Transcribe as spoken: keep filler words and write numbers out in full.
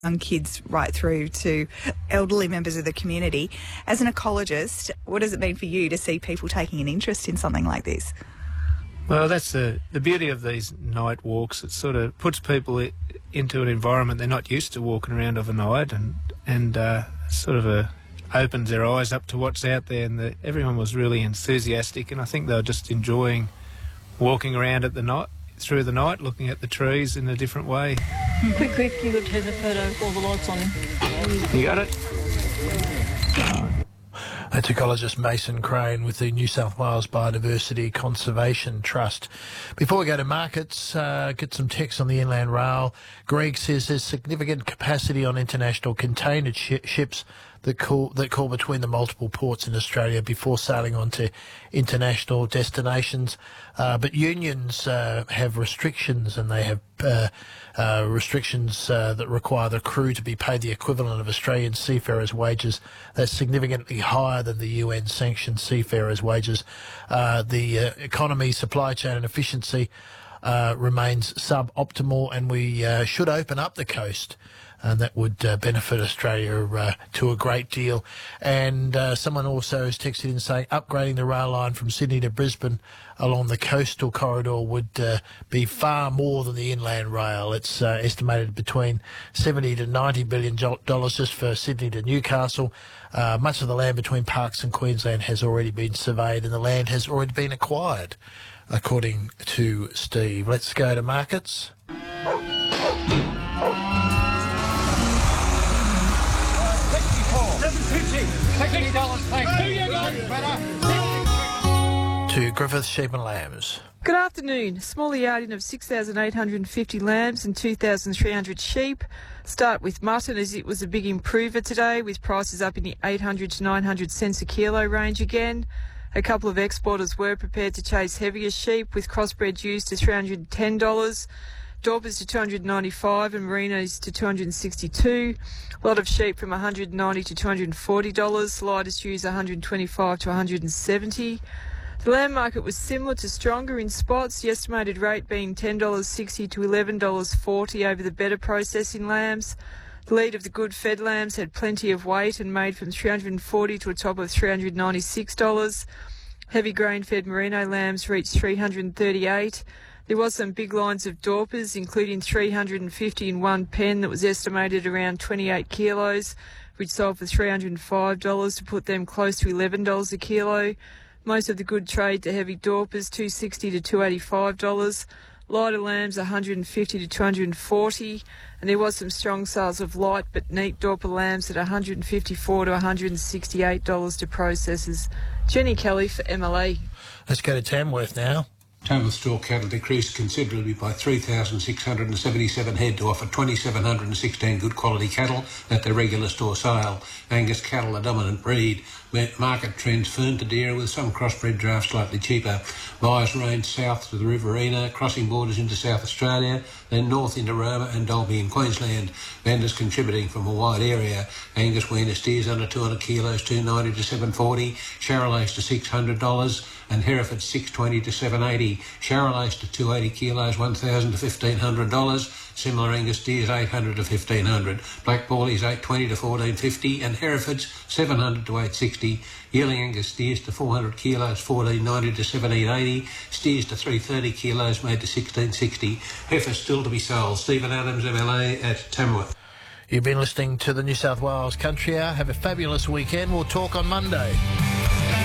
young kids right through to elderly members of the community. As an ecologist, what does it mean for you to see people taking an interest in something like this? Well, that's the, the beauty of these night walks. It sort of puts people i- into an environment they're not used to walking around overnight, and, and uh, sort of a, opens their eyes up to what's out there. And the, everyone was really enthusiastic, and I think they were just enjoying walking around at the night, through the night, looking at the trees in a different way. Quick, quick, you got to take the photo, all the lights on him. You got it? That's ecologist Mason Crane with the New South Wales Biodiversity Conservation Trust. Before we go to markets, uh, get some text on the Inland Rail. Greg says there's significant capacity on international container sh- ships that call, that call between the multiple ports in Australia before sailing on to international destinations. Uh, but unions uh, have restrictions, and they have uh, uh, restrictions uh, that require the crew to be paid the equivalent of Australian seafarers' wages. That's significantly higher than the U N-sanctioned seafarers' wages. Uh, the uh, economy, supply chain and efficiency uh, remains suboptimal, and we uh, should open up the coast. And that would uh, benefit Australia uh, to a great deal. And uh, someone also has texted in saying upgrading the rail line from Sydney to Brisbane along the coastal corridor would uh, be far more than the inland rail. It's uh, estimated between seventy to ninety billion dollars just for Sydney to Newcastle. Uh, much of the land between Parkes and Queensland has already been surveyed, and the land has already been acquired, according to Steve. Let's go to markets. To Griffith Sheep and Lambs. Good afternoon. Small yarding of six thousand eight hundred fifty lambs and two thousand three hundred sheep. Start with mutton, as it was a big improver today, with prices up in the eight hundred to nine hundred cents a kilo range again. A couple of exporters were prepared to chase heavier sheep, with crossbred ewes to three hundred ten dollars. Dorpers to two hundred ninety-five dollars and merinos to two hundred sixty-two dollars. A lot of sheep from one hundred ninety dollars to two hundred forty dollars. Lightest ewes one hundred twenty-five dollars to one hundred seventy dollars. The lamb market was similar to stronger in spots, the estimated rate being ten dollars sixty to eleven dollars forty over the better processing lambs. The lead of the good fed lambs had plenty of weight and made from three hundred forty dollars to a top of three hundred ninety-six dollars. Heavy grain-fed merino lambs reached three hundred thirty-eight dollars. There was some big lines of Dorpers, including three hundred fifty in one pen that was estimated around twenty-eight kilos, which sold for three hundred five dollars to put them close to eleven dollars a kilo. Most of the good trade to heavy Dorpers, two hundred sixty dollars to two hundred eighty-five dollars. Lighter lambs, one hundred fifty dollars to two hundred forty dollars. And there was some strong sales of light but neat Dorper lambs at one hundred fifty-four dollars to one hundred sixty-eight dollars to processors. Jenny Kelly for M L A. Let's go to Tamworth now. Tamworth store cattle decreased considerably by three thousand six hundred seventy-seven head to offer two thousand seven hundred sixteen good quality cattle at their regular store sale. Angus cattle a dominant breed. Market trends firm to deer with some crossbred drafts slightly cheaper. Buyers range south to the Riverina, crossing borders into South Australia, then north into Roma and Dalby in Queensland. Vendors contributing from a wide area. Angus weaner steers under two hundred kilos, two hundred ninety to seven hundred forty. Charolais to six hundred dollars. And Hereford six hundred twenty to seven hundred eighty. Charolais to two hundred eighty kilos, one thousand to fifteen hundred dollars. Similar Angus steers eight hundred to fifteen hundred. Black Paulies eight hundred twenty to fourteen fifty, and Herefords seven hundred to eight sixty. Yearling Angus steers to four hundred kilos, fourteen ninety to seventeen eighty. Steers to three hundred thirty kilos, made to sixteen sixty. Heifers still to be sold. Stephen Adams, M L A at Tamworth. You've been listening to the New South Wales Country Hour. Have a fabulous weekend. We'll talk on Monday.